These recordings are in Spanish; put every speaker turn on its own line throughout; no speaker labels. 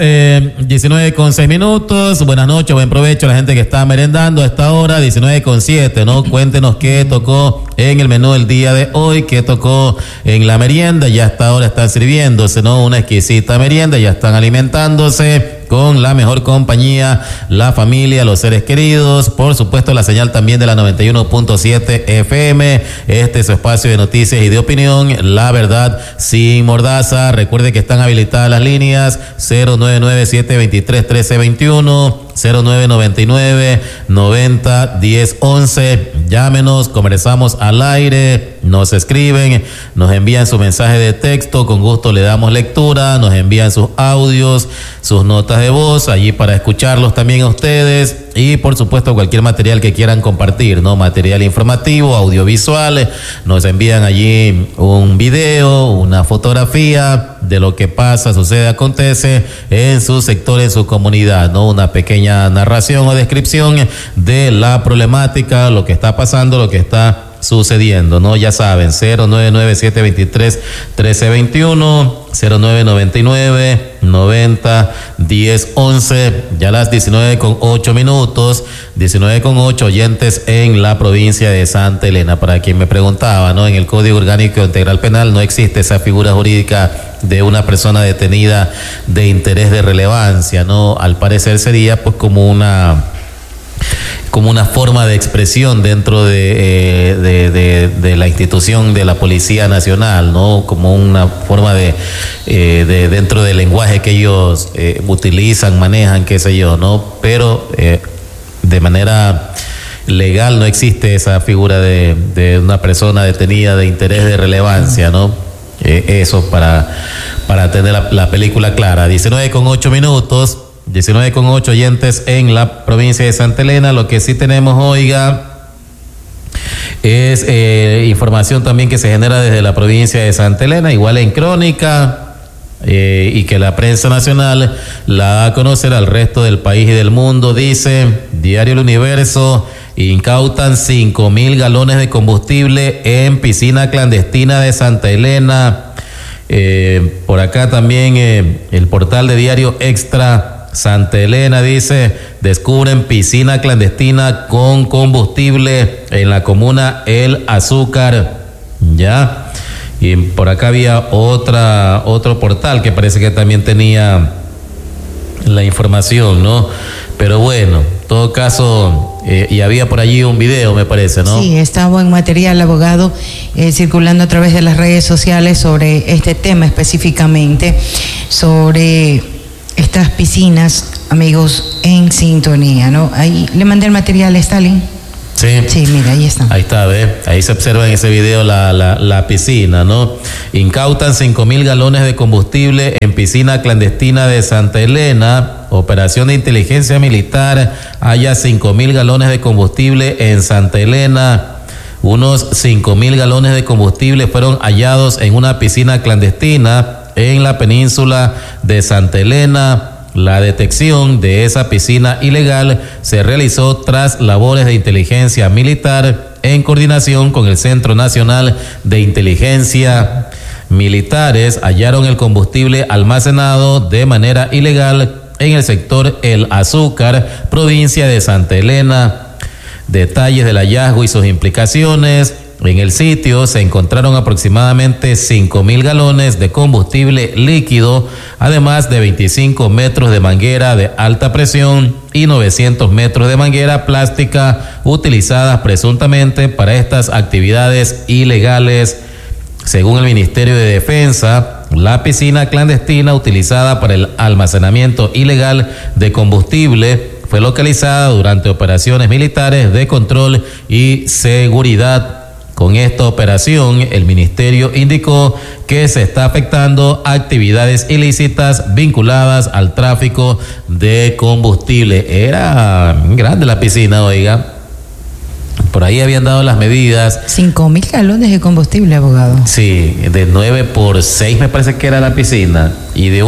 19:06. Buenas noches, buen provecho a la gente que está merendando a esta hora. 19:07, ¿no? Cuéntenos qué tocó en el menú del día de hoy, qué tocó en la merienda. Ya hasta ahora están sirviéndose, ¿no? Una exquisita merienda, ya están alimentándose con la mejor compañía, la familia, los seres queridos, por supuesto la señal también de la 91.7 FM. Este es su espacio de noticias y de opinión, la verdad sin mordaza. Recuerde que están habilitadas las líneas 099-723-1321, 0999-90-1011. Llámenos, conversamos al aire, nos escriben, nos envían su mensaje de texto, con gusto le damos lectura, nos envían sus audios, sus notas de voz, allí para escucharlos también a ustedes, y por supuesto cualquier material que quieran compartir, ¿no? Material informativo, audiovisual, nos envían allí un video, una fotografía de lo que pasa, sucede, acontece en su sector, en su comunidad, ¿no? Una pequeña narración o descripción de la problemática, lo que está pasando, lo que está sucediendo, ¿no? Ya saben, 099-723-1321, 0999-90-1011, ya las 19:08, 19:08, oyentes en la provincia de Santa Elena. Para quien me preguntaba, ¿no? En el Código Orgánico Integral Penal no existe esa figura jurídica de una persona detenida de interés de relevancia, ¿no? Al parecer sería pues como una forma de expresión dentro de la institución de la Policía Nacional, ¿no? Como una forma de dentro del lenguaje que ellos utilizan, manejan, qué sé yo, ¿no? Pero de manera legal no existe esa figura de una persona detenida de interés de relevancia, ¿no? Eso para tener la película clara. 19:08, oyentes en la provincia de Santa Elena. Lo que sí tenemos, oiga, es información también que se genera desde la provincia de Santa Elena, igual en crónica, y que la prensa nacional la da a conocer al resto del país y del mundo. Dice Diario El Universo: incautan 5,000 galones de combustible en piscina clandestina de Santa Elena. Por acá también el portal de Diario Extra Santa Elena dice: descubren piscina clandestina con combustible en la comuna El Azúcar. Ya. Y por acá había otro portal que parece que también tenía la información, ¿no? Pero bueno, en todo caso, y había por allí un video, me parece, ¿no?
Sí, está buen material, abogado, circulando a través de las redes sociales sobre este tema específicamente, sobre estas piscinas, amigos, en sintonía, ¿no? Ahí le mandé el material a Stalin. Sí, mira, ahí está.
Ahí está, ¿ve? Ahí se observa en ese video la piscina, ¿no? Incautan 5,000 galones de combustible en piscina clandestina de Santa Elena. Operación de inteligencia militar halla 5,000 galones de combustible en Santa Elena. Unos 5,000 galones de combustible fueron hallados en una piscina clandestina en la península de Santa Elena. La detección de esa piscina ilegal se realizó tras labores de inteligencia militar en coordinación con el Centro Nacional de Inteligencia. Militares hallaron el combustible almacenado de manera ilegal en el sector El Azúcar, provincia de Santa Elena. Detalles del hallazgo y sus implicaciones. En el sitio se encontraron aproximadamente 5,000 galones de combustible líquido, además de 25 metros de manguera de alta presión y 900 metros de manguera plástica utilizadas presuntamente para estas actividades ilegales. Según el Ministerio de Defensa, la piscina clandestina utilizada para el almacenamiento ilegal de combustible fue localizada durante operaciones militares de control y seguridad. Con esta operación, el ministerio indicó que se está afectando actividades ilícitas vinculadas al tráfico de combustible. Era grande la piscina, oiga. Por ahí habían dado las medidas.
5,000 galones de combustible, abogado.
Sí, de 9 por 6 me parece que era la piscina, y de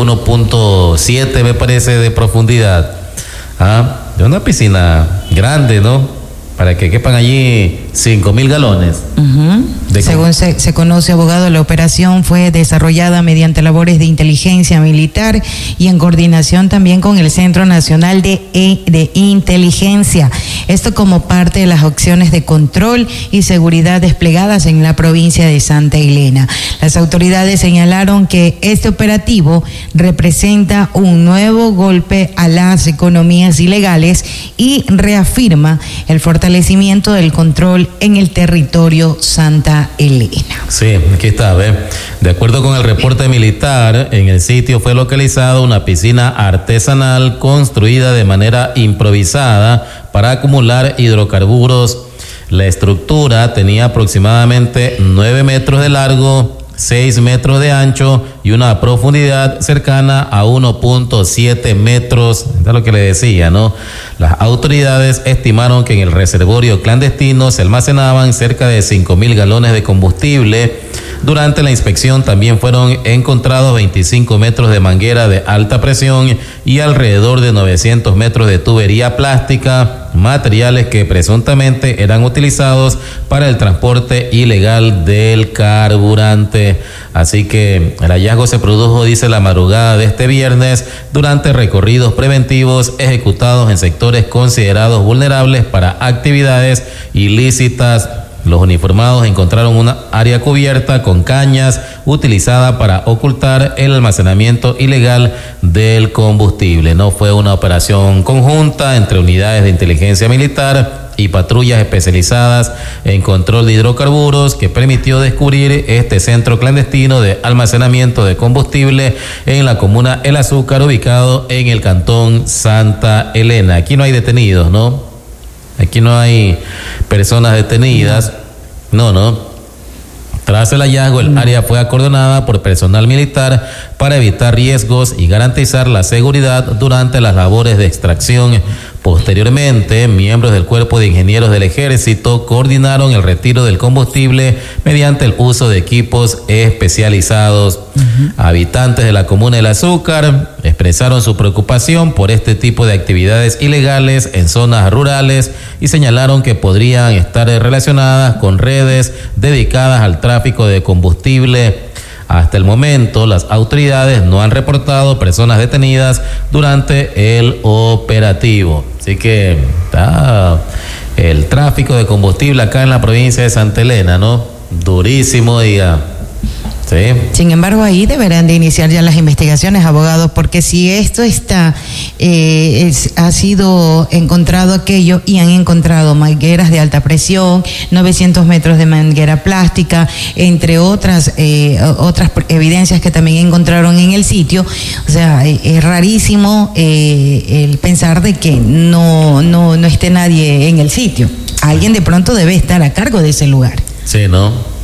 1.7 me parece de profundidad. De una piscina grande, ¿no? para que quepan allí 5.000 galones.
Según se conoce, abogado, la operación fue desarrollada mediante labores de inteligencia militar y en coordinación también con el Centro Nacional de Inteligencia. Esto como parte de las acciones de control y seguridad desplegadas en la provincia de Santa Elena. Las autoridades señalaron que este operativo representa un nuevo golpe a las economías ilegales y reafirma el fortalecimiento del control en el territorio Santa Elena.
Sí, aquí está, ¿ve? De acuerdo con el reporte militar, en el sitio fue localizada una piscina artesanal construida de manera improvisada para acumular hidrocarburos. La estructura tenía aproximadamente 9 metros de largo, 6 metros de ancho y una profundidad cercana a 1.7 metros. Es lo que le decía, ¿no? Las autoridades estimaron que en el reservorio clandestino se almacenaban cerca de 5.000 galones de combustible. Durante la inspección también fueron encontrados 25 metros de manguera de alta presión y alrededor de 900 metros de tubería plástica, materiales que presuntamente eran utilizados para el transporte ilegal del carburante. Así que el hallazgo se produjo, dice, la madrugada de este viernes durante recorridos preventivos ejecutados en sectores considerados vulnerables para actividades ilícitas. Los uniformados encontraron una área cubierta con cañas utilizada para ocultar el almacenamiento ilegal del combustible. No fue una operación conjunta entre unidades de inteligencia militar y patrullas especializadas en control de hidrocarburos que permitió descubrir este centro clandestino de almacenamiento de combustible en la comuna El Azúcar, ubicado en el cantón Santa Elena. Aquí no hay detenidos, ¿no? Aquí no hay personas detenidas. No. Tras el hallazgo, el área fue acordonada por personal militar para evitar riesgos y garantizar la seguridad durante las labores de extracción. Posteriormente, miembros del Cuerpo de Ingenieros del Ejército coordinaron el retiro del combustible mediante el uso de equipos especializados. Habitantes de la comuna del Azúcar expresaron su preocupación por este tipo de actividades ilegales en zonas rurales y señalaron que podrían estar relacionadas con redes dedicadas al tráfico de combustible. Hasta el momento, las autoridades no han reportado personas detenidas durante el operativo. Así que está el tráfico de combustible acá en la provincia de Santa Elena, ¿no? Durísimo, diga. Sí.
Sin embargo, ahí deberán de iniciar ya las investigaciones, abogados, porque si esto está, ha sido encontrado aquello y han encontrado mangueras de alta presión, 900 metros de manguera plástica, entre otras evidencias que también encontraron en el sitio. O sea, es rarísimo el pensar de que no esté nadie en el sitio. Alguien de pronto debe estar a cargo de ese lugar.
Sí, ¿no?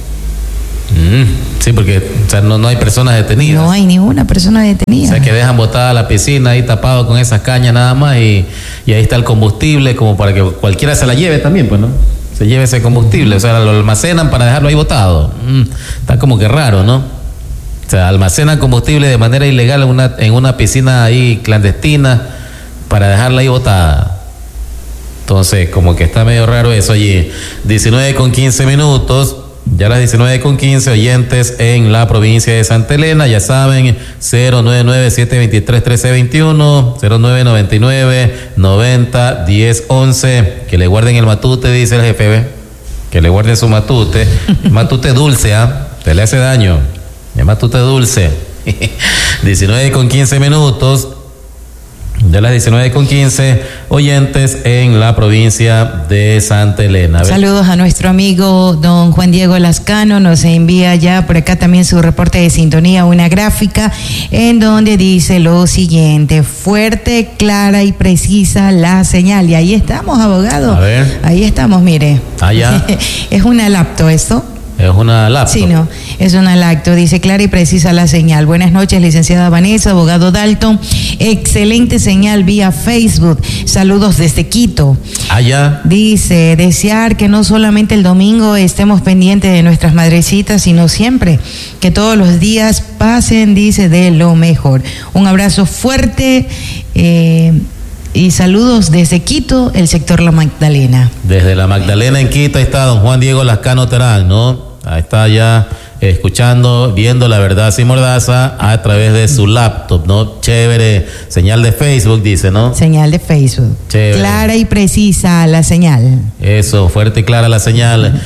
Sí, porque o sea, no hay personas detenidas.
No hay ninguna persona detenida.
O sea, que dejan botada la piscina ahí tapado con esas cañas nada más y ahí está el combustible como para que cualquiera se la lleve también, pues, ¿no? Se lleve ese combustible, o sea, lo almacenan para dejarlo ahí botado. Está como que raro, ¿no? O sea, almacenan combustible de manera ilegal en una piscina ahí clandestina para dejarla ahí botada. Entonces, como que está medio raro eso allí. 19:15. Ya a las 19:15, oyentes en la provincia de Santa Elena, ya saben, 099-723-1321, 0999-90-1011, que le guarden el matute, dice el jefe, ¿ve? Que le guarden su matute, matute dulce, te le hace daño, el matute dulce. 19:15. De las 19:15, oyentes en la provincia de Santa Elena.
Saludos a nuestro amigo don Juan Diego Lascano, nos envía ya por acá también su reporte de sintonía, una gráfica en donde dice lo siguiente: fuerte, clara y precisa la señal. Y ahí estamos, abogado.
A ver.
Ahí estamos, mire.
Ya.
Es una laptop esto.
Es una laptop.
Sí, no, es una laptop. Dice clara y precisa la señal. Buenas noches, licenciada Vanessa, abogado Dalton. Excelente señal vía Facebook. Saludos desde Quito.
Ya.
Dice, desear que no solamente el domingo estemos pendientes de nuestras madrecitas, sino siempre, que todos los días pasen, dice, de lo mejor. Un abrazo fuerte. Y saludos desde Quito, el sector La Magdalena.
Desde La Magdalena en Quito, ahí está don Juan Diego Lascano Terán, ¿no? Ahí está ya escuchando, viendo La Verdad Sin Mordaza a través de su laptop, ¿no? Chévere, señal de Facebook, dice, ¿no?
Señal de Facebook.
Chévere.
Clara y precisa la señal.
Eso, fuerte y clara la señal.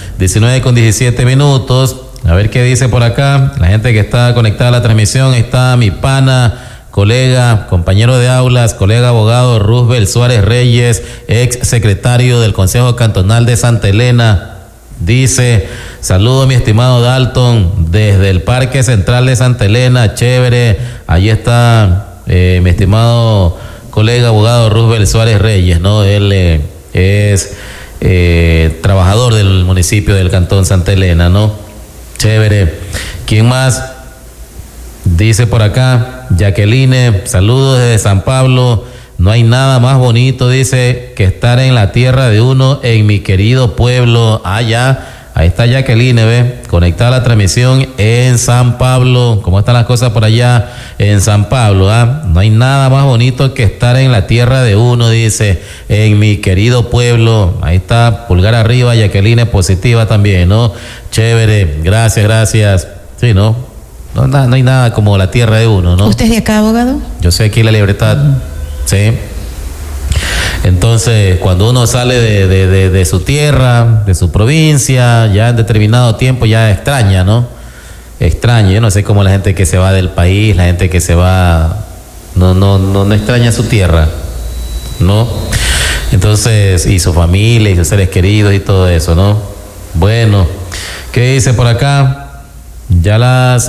19:17. A ver qué dice por acá. La gente que está conectada a la transmisión, ahí está mi pana, colega, compañero de aulas, colega abogado Roosevelt Suárez Reyes, ex secretario del Consejo Cantonal de Santa Elena. Dice, saludo mi estimado Dalton desde el Parque Central de Santa Elena, chévere. Allí está mi estimado colega abogado Roosevelt Suárez Reyes, ¿no? Él es trabajador del municipio del Cantón Santa Elena, ¿no? Chévere. ¿Quién más? Dice por acá, Jacqueline, saludos desde San Pablo. No hay nada más bonito, dice, que estar en la tierra de uno, en mi querido pueblo. Ya, ahí está Jacqueline, ve, conectada a la transmisión en San Pablo. ¿Cómo están las cosas por allá en San Pablo? No hay nada más bonito que estar en la tierra de uno, dice, en mi querido pueblo. Ahí está, pulgar arriba, Jacqueline, positiva también, ¿no? Chévere, gracias. Sí, ¿no? No hay nada como la tierra de uno, ¿no?
¿Usted es de acá, abogado?
Yo soy aquí en La Libertad. Sí. Entonces, cuando uno sale de su tierra, de su provincia, ya en determinado tiempo ya extraña, ¿no? Extraña. Yo no sé cómo la gente que se va del país, la gente que se va, no extraña su tierra, ¿no? Entonces, y su familia, y sus seres queridos y todo eso, ¿no? Bueno, ¿qué dice por acá? Ya las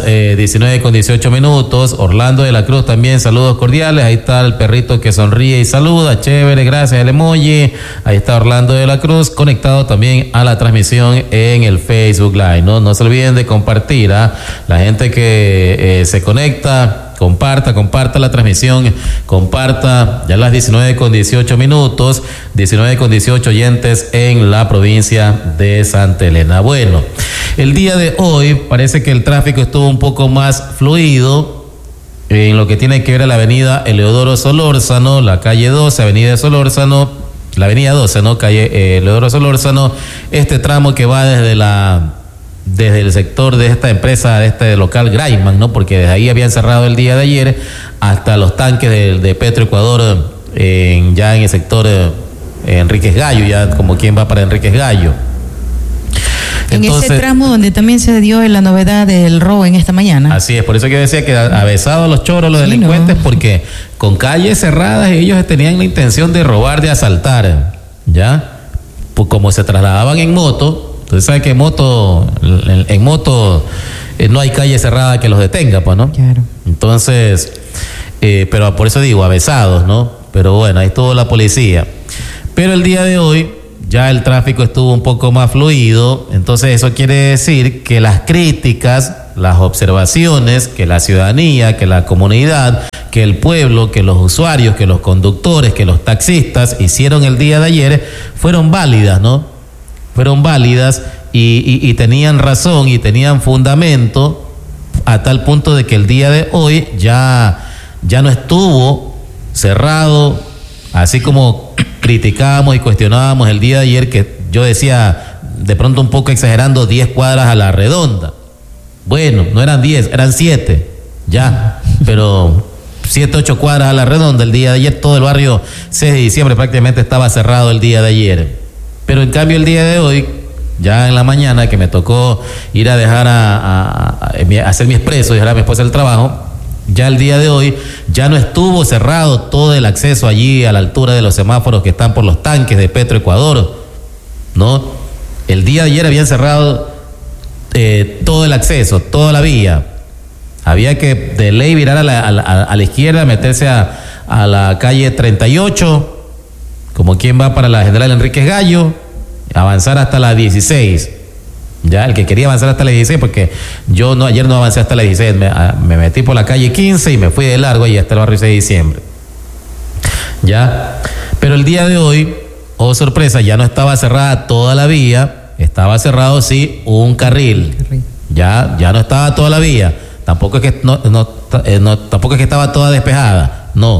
19:18. Orlando de la Cruz también, saludos cordiales. Ahí está el perrito que sonríe y saluda, chévere, gracias el emoji. Ahí está Orlando de la Cruz, conectado también a la transmisión en el Facebook Live, ¿no? No se olviden de compartir, la gente que se conecta. Comparta la transmisión, comparta ya las 19:18, 19:18 oyentes en la provincia de Santa Elena. Bueno, el día de hoy parece que el tráfico estuvo un poco más fluido en lo que tiene que ver a la avenida Eleodoro Solórzano, la calle 12, avenida Solórzano, la avenida 12, ¿no? Calle Eleodoro Solórzano, este tramo que va desde el sector de esta empresa, de este local Graiman, ¿no? Porque desde ahí habían cerrado el día de ayer hasta los tanques de Petroecuador, ya en el sector Enríquez Gallo, ya como quien va para Enríquez Gallo.
Entonces, en ese tramo donde también se dio la novedad del robo en esta mañana. Así
es, por eso que decía que avesado a los choros, los delincuentes, porque con calles cerradas ellos tenían la intención de robar, de asaltar, ¿ya? Pues como se trasladaban en moto. Usted sabe que en moto no hay calle cerrada que los detenga, pues, ¿no?
Claro.
Entonces, pero por eso digo, avesados, ¿no? Pero bueno, ahí estuvo la policía. Pero el día de hoy ya el tráfico estuvo un poco más fluido, entonces eso quiere decir que las críticas, las observaciones, que la ciudadanía, que la comunidad, que el pueblo, que los usuarios, que los conductores, que los taxistas hicieron el día de ayer fueron válidas, ¿no? Fueron válidas y tenían razón y tenían fundamento a tal punto de que el día de hoy ya no estuvo cerrado, así como criticábamos y cuestionábamos el día de ayer, que yo decía, de pronto un poco exagerando, 10 cuadras a la redonda. Bueno, no eran 10, eran 7, ya, pero 7, 8 cuadras a la redonda el día de ayer, todo el barrio 6 de diciembre prácticamente estaba cerrado el día de ayer. Pero en cambio el día de hoy, ya en la mañana que me tocó ir a dejar a hacer mi expreso y dejar a mi esposa el trabajo, ya el día de hoy ya no estuvo cerrado todo el acceso allí a la altura de los semáforos que están por los tanques de Petroecuador, ¿no? El día de ayer habían cerrado todo el acceso, toda la vía. Había que de ley virar a la izquierda, meterse a la calle 38, como quien va para la General Enríquez Gallo, avanzar hasta la 16. Ya, el que quería avanzar hasta la 16, porque yo ayer no avancé hasta la 16, me metí por la calle 15 y me fui de largo y hasta el barrio 6 de diciembre. Ya, pero el día de hoy, oh sorpresa, ya no estaba cerrada toda la vía, estaba cerrado sí un carril. Ya no estaba toda la vía, tampoco es que tampoco es que estaba toda despejada, no.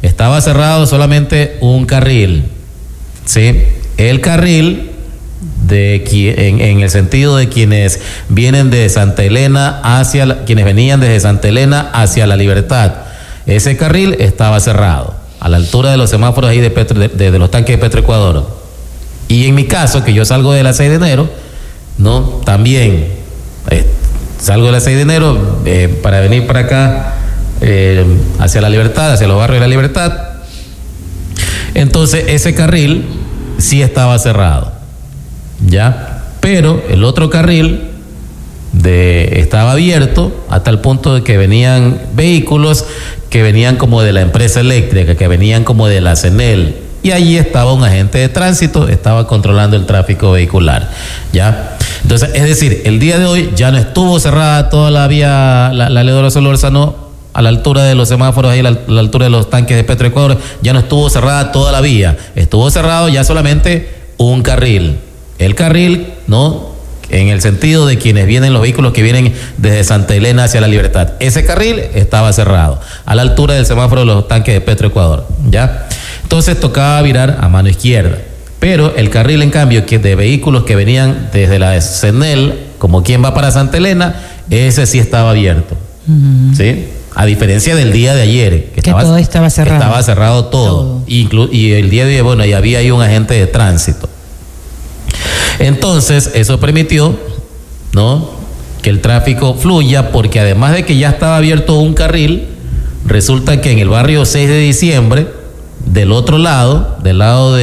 estaba cerrado solamente un carril, ¿sí? El carril en el sentido de quienes vienen de Santa Elena quienes venían desde Santa Elena hacia La Libertad. Ese carril estaba cerrado a la altura de los semáforos ahí de los tanques de Petroecuador. Y en mi caso, que yo salgo de la 6 de enero, ¿no? También salgo de la 6 de enero para venir para acá, hacia La Libertad, hacia los barrios de La Libertad. Entonces ese carril sí estaba cerrado, ¿ya? Pero el otro carril estaba abierto hasta el punto de que venían vehículos que venían como de la empresa eléctrica, que venían como de la CENEL, y allí estaba un agente de tránsito, estaba controlando el tráfico vehicular, ¿ya? Entonces, es decir, el día de hoy ya no estuvo cerrada toda la vía, la Leodoro Solórzano, a la altura de los semáforos, ahí a la altura de los tanques de Petroecuador, ya no estuvo cerrada toda la vía, estuvo cerrado ya solamente un carril. El carril, ¿no?, en el sentido de quienes vienen, los vehículos que vienen desde Santa Elena hacia La Libertad. Ese carril estaba cerrado, a la altura del semáforo de los tanques de Petroecuador, ¿ya? Entonces tocaba virar a mano izquierda. Pero el carril, en cambio, que de vehículos que venían desde la CENEL, como quien va para Santa Elena, ese sí estaba abierto, ¿sí? A diferencia del día de ayer, que
todo estaba cerrado.
Estaba cerrado todo. Y el día de hoy, bueno, y había ahí un agente de tránsito. Entonces, eso permitió, ¿no?, que el tráfico fluya, porque además de que ya estaba abierto un carril, resulta que en el barrio 6 de diciembre, del otro lado, del lado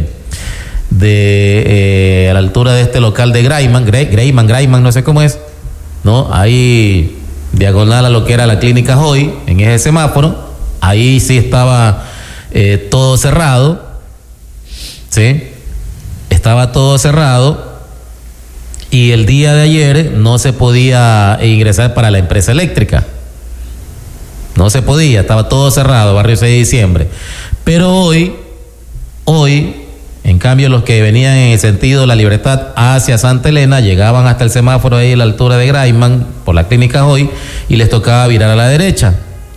a la altura de este local de Greyman, no sé cómo es, ¿no? Ahí diagonal a lo que era la clínica Joy, en ese semáforo, ahí sí estaba todo cerrado, ¿sí? Estaba todo cerrado, y el día de ayer no se podía ingresar para la empresa eléctrica. No se podía, estaba todo cerrado, barrio 6 de diciembre. Pero hoy, en cambio, los que venían en el sentido La Libertad hacia Santa Elena llegaban hasta el semáforo ahí a la altura de Grayman, por la clínica Hoy, y les tocaba virar a la derecha.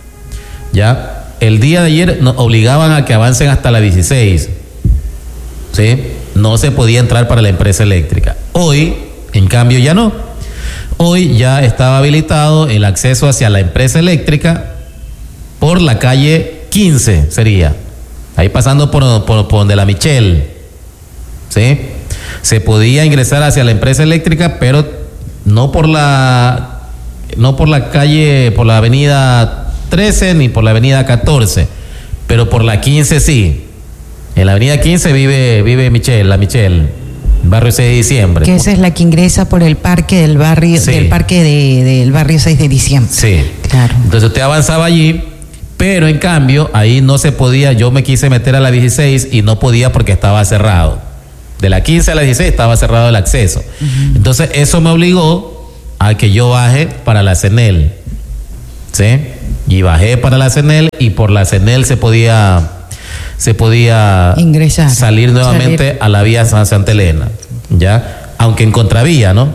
Ya, el día de ayer nos obligaban a que avancen hasta la 16, ¿sí? No se podía entrar para la empresa eléctrica. Hoy, en cambio, ya no. Hoy ya estaba habilitado el acceso hacia la empresa eléctrica por la calle 15, sería. Ahí pasando por donde la Michelle, ¿sí? Se podía ingresar hacia la empresa eléctrica, pero no por la calle, por la avenida 13 ni por la avenida 14, pero por la 15 sí. En la avenida 15 vive la Michelle, barrio 6 de diciembre.
Que esa es la que ingresa por el parque del barrio,
sí,
del parque del barrio 6 de diciembre.
Sí,
claro.
Entonces usted avanzaba allí, pero en cambio ahí no se podía. Yo me quise meter a la 16 y no podía porque estaba cerrado. De la 15 a la 16 estaba cerrado el acceso. Entonces eso me obligó a que yo baje para la CENEL, ¿sí? Y bajé para la CENEL, y por la CENEL se podía
ingresar,
salir nuevamente a la vía Santa Elena, ¿ya? Aunque en contravía, ¿no?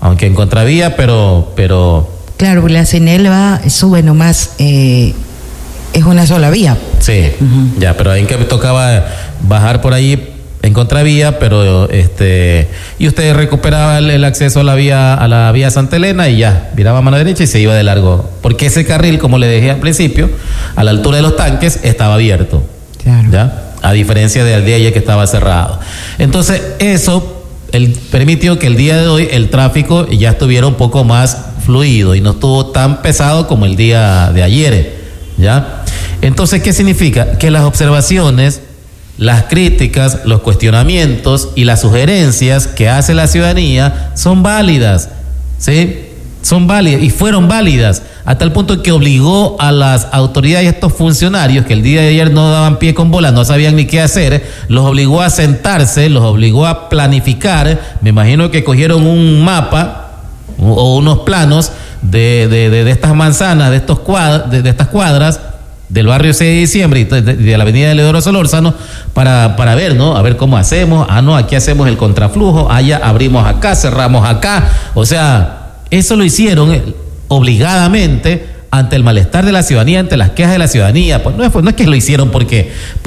Pero
claro, la CENEL sube nomás, es una sola vía.
Sí, ya, pero ahí que me tocaba bajar por ahí en contravía, pero y usted recuperaba el acceso a la vía Santa Elena y ya, viraba a mano derecha y se iba de largo, porque ese carril, como le dije al principio, a la altura de los tanques estaba abierto. Claro. ¿Ya? A diferencia del día de ayer que estaba cerrado. Entonces eso permitió que el día de hoy el tráfico ya estuviera un poco más fluido y no estuvo tan pesado como el día de ayer, ¿ya? Entonces, ¿qué significa? Que las observaciones, las críticas, los cuestionamientos y las sugerencias que hace la ciudadanía son válidas, ¿sí? Son válidas y fueron válidas, a tal punto que obligó a las autoridades y a estos funcionarios que el día de ayer no daban pie con bola, no sabían ni qué hacer, los obligó a sentarse, los obligó a planificar. Me imagino que cogieron un mapa o unos planos de estas manzanas, de estas cuadras del barrio 6 de diciembre y de la avenida de Leodoro Solórzano para ver, ¿no? A ver cómo hacemos. No, aquí hacemos el contraflujo, allá abrimos acá, cerramos acá. O sea, eso lo hicieron obligadamente ante el malestar de la ciudadanía, ante las quejas de la ciudadanía. Pues no es que lo hicieron porque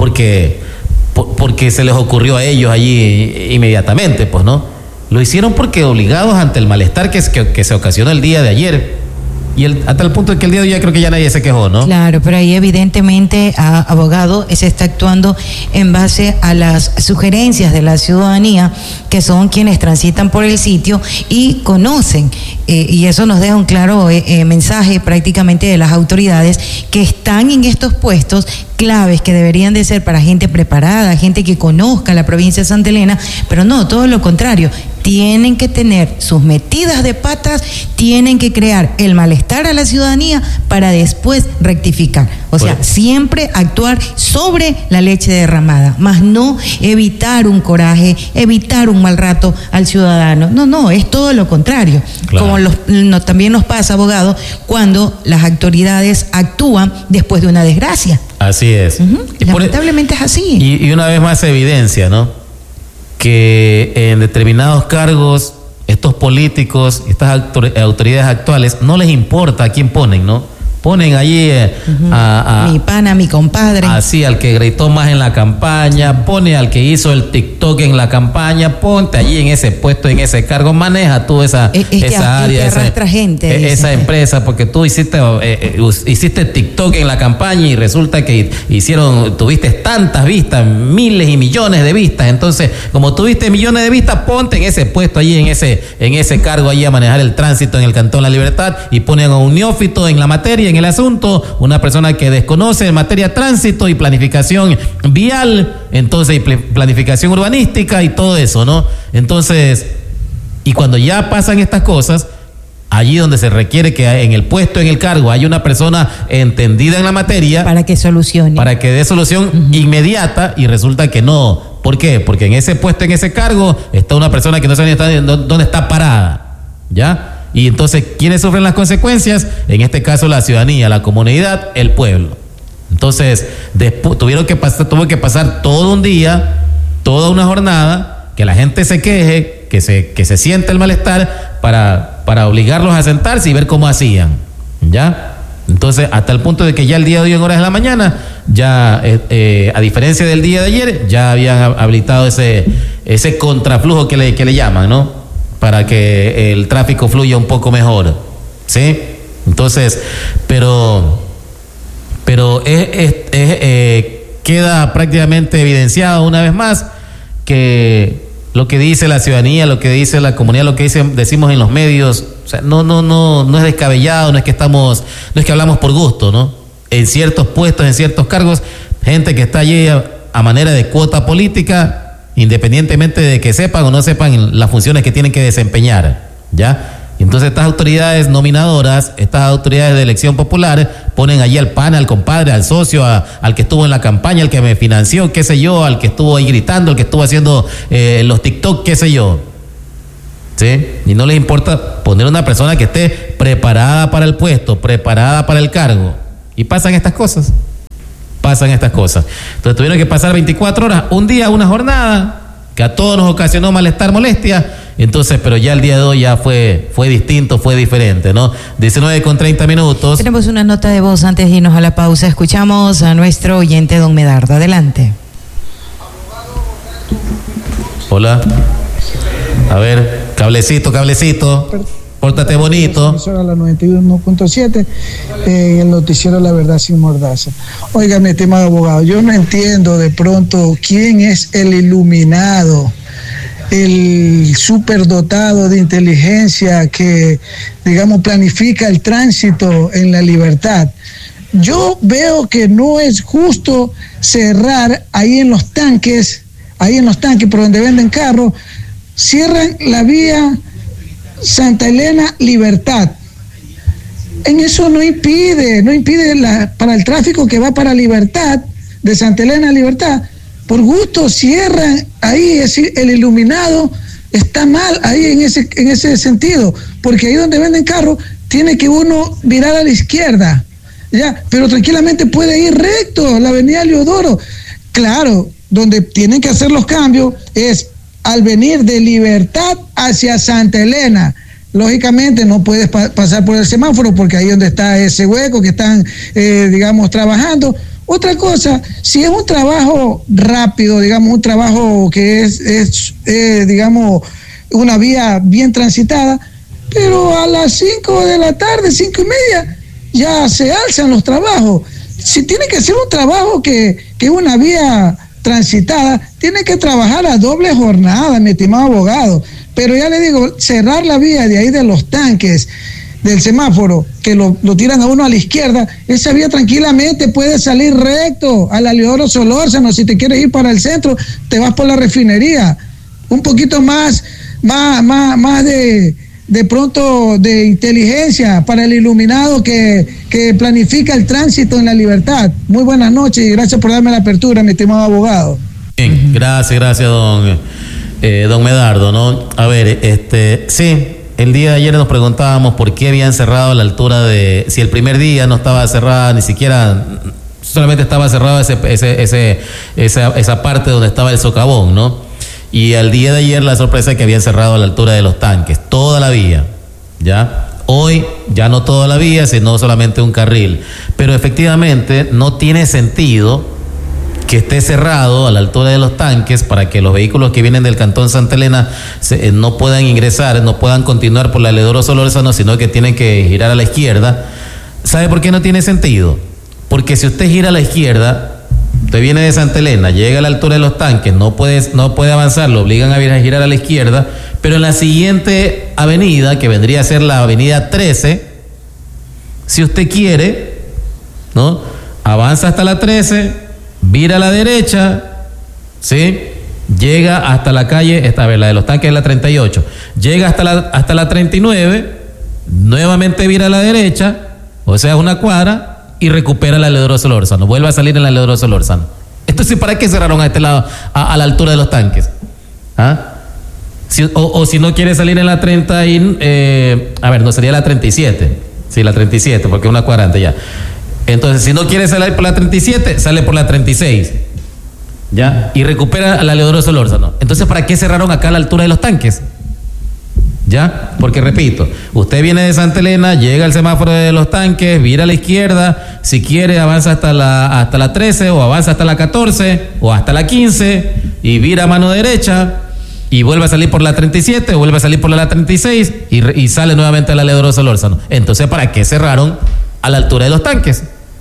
se les ocurrió a ellos allí inmediatamente, pues no. Lo hicieron porque obligados ante el malestar que se ocasionó el día de ayer. Y hasta el punto de que el día de hoy ya creo que ya nadie se quejó, ¿no?
Claro, pero ahí evidentemente, abogado, se está actuando en base a las sugerencias de la ciudadanía, que son quienes transitan por el sitio y conocen, y eso nos deja un claro mensaje prácticamente de las autoridades que están en estos puestos claves que deberían de ser para gente preparada, gente que conozca la provincia de Santa Elena, pero no, todo lo contrario. Tienen que tener sus metidas de patas, tienen que crear el malestar a la ciudadanía para después rectificar. O sea, siempre actuar sobre la leche derramada, más no evitar un coraje, evitar un mal rato al ciudadano. No, es todo lo contrario. Claro. Como también nos pasa, abogado, cuando las autoridades actúan después de una desgracia.
Así es.
Lamentablemente es así.
Y una vez más se evidencia, ¿no?, que en determinados cargos, estos políticos, estas autoridades actuales, no les importa a quién ponen, ¿no? Ponen allí a
mi pana, mi compadre.
Así, al que gritó más en la campaña, pone al que hizo el TikTok en la campaña, ponte allí en ese puesto, en ese cargo, maneja tú esa área, esa empresa, porque tú hiciste TikTok en la campaña y resulta que tuviste tantas vistas, miles y millones de vistas. Entonces, como tuviste millones de vistas, ponte en ese puesto allí, en ese cargo allí a manejar el tránsito en el Cantón La Libertad, y ponen a un neófito en la materia, en el asunto, una persona que desconoce en materia de tránsito y planificación vial, entonces, y planificación urbanística y todo eso, ¿no? Entonces, y cuando ya pasan estas cosas, allí donde se requiere que en el puesto, en el cargo, haya una persona entendida en la materia para que dé solución inmediata, y resulta que no. ¿Por qué? Porque en ese puesto, en ese cargo, está una persona que no sabe dónde está parada, ¿ya? Y entonces, ¿quiénes sufren las consecuencias? En este caso, la ciudadanía, la comunidad, el pueblo. Entonces, tuvo que pasar todo un día, toda una jornada, que la gente se queje, que se sienta el malestar para obligarlos a sentarse y ver cómo hacían, ¿ya? Entonces, hasta el punto de que ya el día de hoy, en horas de la mañana, ya, a diferencia del día de ayer, ya habían habilitado ese contraflujo que le llaman, ¿no?, para que el tráfico fluya un poco mejor, ¿sí? Entonces, pero queda prácticamente evidenciado una vez más que lo que dice la ciudadanía, lo que dice la comunidad, lo que decimos en los medios, o sea, no es descabellado, no es que hablamos por gusto, ¿no? En ciertos puestos, en ciertos cargos, gente que está allí a manera de cuota política, independientemente de que sepan o no sepan las funciones que tienen que desempeñar, ¿ya? Entonces estas autoridades nominadoras, estas autoridades de elección popular, ponen allí al pana, al compadre, al socio, al que estuvo en la campaña, al que me financió, qué sé yo, al que estuvo ahí gritando, al que estuvo haciendo los TikTok, qué sé yo, ¿sí? Y no les importa poner una persona que esté preparada para el puesto, preparada para el cargo, y pasan estas cosas. Entonces tuvieron que pasar 24 horas, un día, una jornada, que a todos nos ocasionó malestar, molestia. Entonces, pero ya el día de hoy ya fue distinto, fue diferente, ¿no? 19:30.
Tenemos una nota de voz antes de irnos a la pausa. Escuchamos a nuestro oyente, don Medardo. Adelante.
Hola. A ver, cablecito. Pórtate bonito.
Emisora la 91.7, el noticiero La Verdad Sin Mordaza. Oiga, mi estimado abogado, yo no entiendo de pronto quién es el iluminado, el superdotado de inteligencia que, digamos, planifica el tránsito en La Libertad. Yo veo que no es justo cerrar ahí en los tanques por donde venden carros, cierran la vía Santa Elena Libertad. En eso no impide para el tráfico que va para Libertad, de Santa Elena Libertad, por gusto cierran ahí. Es decir, el iluminado está mal ahí en ese sentido, porque ahí donde venden carros tiene que uno virar a la izquierda, ya, pero tranquilamente puede ir recto la avenida Leodoro. Claro, donde tienen que hacer los cambios es al venir de Libertad hacia Santa Elena. lógicamente no puedes pasar por el semáforo porque ahí donde está ese hueco que están, digamos, trabajando. Otra cosa, si es un trabajo rápido, digamos, un trabajo que es digamos, una vía bien transitada, pero a las 5 de la tarde, 5:30, ya se alzan los trabajos. Si tiene que ser un trabajo que es una vía transitada, tiene que trabajar a doble jornada, mi estimado abogado. Pero ya le digo, cerrar la vía de ahí de los tanques, del semáforo, que lo tiran a uno a la izquierda, esa vía tranquilamente puede salir recto a la Leodoro Solórzano. Si te quieres ir para el centro, te vas por la refinería. Un poquito más de pronto de inteligencia para el iluminado que planifica el tránsito en la libertad. Muy buenas noches y gracias por darme la apertura, mi estimado abogado.
Bien, gracias, don Medardo, ¿no? A ver, sí. El día de ayer nos preguntábamos por qué habían cerrado a la altura de... Si el primer día no estaba cerrada, ni siquiera... Solamente estaba cerrada esa parte donde estaba el socavón, ¿no? Y al día de ayer la sorpresa es que habían cerrado a la altura de los tanques, toda la vía, ¿ya? Hoy ya no toda la vía, sino solamente un carril. Pero efectivamente no tiene sentido que esté cerrado a la altura de los tanques para que los vehículos que vienen del Cantón Santa Elena no puedan ingresar, no puedan continuar por la Leodoro Solórzano, sino que tienen que girar a la izquierda. ¿Sabe por qué no tiene sentido? Porque si usted gira a la izquierda, usted viene de Santa Elena, llega a la altura de los tanques, no puede avanzar, lo obligan a girar a la izquierda, pero en la siguiente avenida, que vendría a ser la avenida 13, si usted quiere, ¿no? Avanza hasta la 13, vira a la derecha, ¿sí? Llega hasta la calle, la de los tanques es la 38, llega hasta la 39, nuevamente vira a la derecha, o sea, una cuadra, y recupera la Leodoro Solórzano, vuelve a salir en la Leodoro Solórzano. Entonces, ¿para qué cerraron a este lado, a la altura de los tanques? ¿Ah? Si no quiere salir en la 30 no sería la 37, sí, la 37, porque es una cuadra antes ya. Entonces, si no quiere salir por la 37, sale por la 36, ¿ya? Y recupera a la Leodoro Solórzano. Entonces, ¿para qué cerraron acá a la altura de los tanques? ¿Ya? Porque repito, usted viene de Santa Elena, llega al semáforo de los tanques, vira a la izquierda, si quiere avanza hasta la 13, o avanza hasta la 14, o hasta la 15, y vira a mano derecha, y vuelve a salir por la 37, o vuelve a salir por la 36, y sale nuevamente a la Leodoro Solórzano. Entonces, ¿para qué cerraron a la altura de los tanques?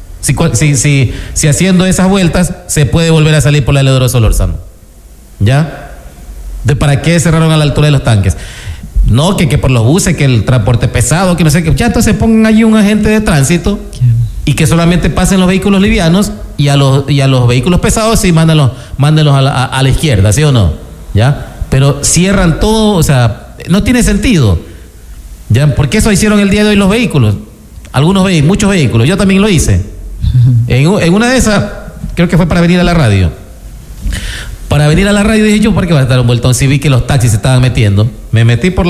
Si haciendo esas vueltas se puede volver a salir por la Leodoro Solórzano, ¿ya? ¿Para qué cerraron a la altura de los tanques? No, que por los buses, que el transporte pesado, que no sé qué. Ya entonces pongan allí un agente de tránsito y que solamente pasen los vehículos livianos y a los vehículos pesados sí mándenlos a la izquierda, ¿sí o no? ¿Ya? Pero cierran todo, o sea, no tiene sentido. ¿Ya? Porque eso hicieron el día de hoy los vehículos. Muchos vehículos. Yo también lo hice. En una de esas, creo que fue para venir a la radio. Para venir a la radio dije yo, ¿por qué va a estar un vueltón? Si vi que los taxis se estaban metiendo. Me metí por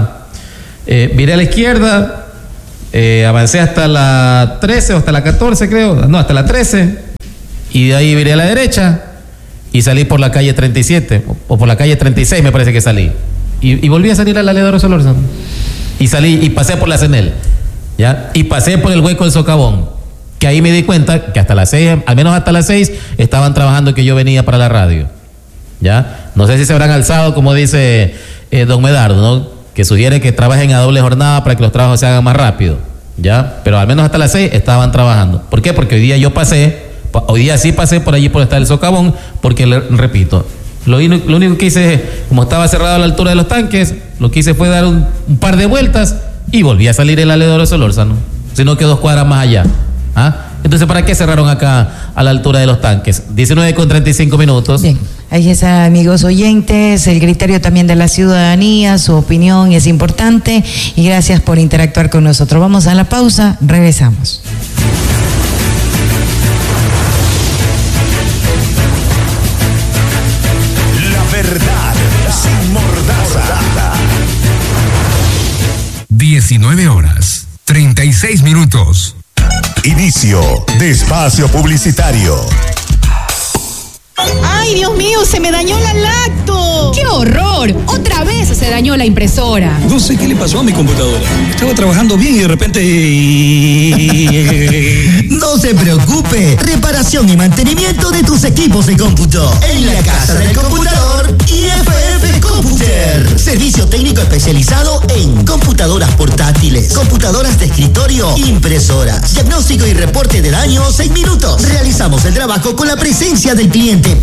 viré a la izquierda, avancé hasta la 13 o hasta la 14 creo, no, hasta la 13, y de ahí viré a la derecha y salí por la calle 37, o por la calle 36 me parece que salí. Y volví a salir a la Leodoro Solórzano. Y salí y pasé por la Cenel, ¿ya? Y pasé por el hueco del socavón, que ahí me di cuenta que hasta las 6, al menos hasta las 6, estaban trabajando, que yo venía para la radio, ¿ya? No sé si se habrán alzado, como dice don Medardo, ¿no? Que sugiere que trabajen a doble jornada para que los trabajos se hagan más rápido, ¿ya? Pero al menos hasta las 6 estaban trabajando. ¿Por qué? Porque hoy día sí pasé por allí por estar el socavón, porque repito, lo único que hice, como estaba cerrado a la altura de los tanques, lo que hice fue dar un par de vueltas y volví a salir en la Leodoro Solórzano, sino que 2 cuadras más allá. ¿Ah? Entonces, ¿para qué cerraron acá a la altura de los tanques? 19:35.
Bien, ahí está, amigos oyentes, el criterio también de la ciudadanía, su opinión es importante y gracias por interactuar con nosotros. Vamos a la pausa, regresamos.
La verdad sin mordaza. 19:36. Inicio de espacio publicitario.
¡Ay, ¡Ay, Dios mío! ¡Se me dañó la lacto!
¡Qué horror! Otra vez se dañó la impresora.
No sé qué le pasó a mi computadora. Estaba trabajando bien y de repente...
No se preocupe. Reparación y mantenimiento de tus equipos de cómputo. En la casa del computador IFF Computer. Servicio técnico especializado en computadoras portátiles, computadoras de escritorio, impresoras. Diagnóstico y reporte de daño 6 minutos. Realizamos el trabajo con la presencia del cliente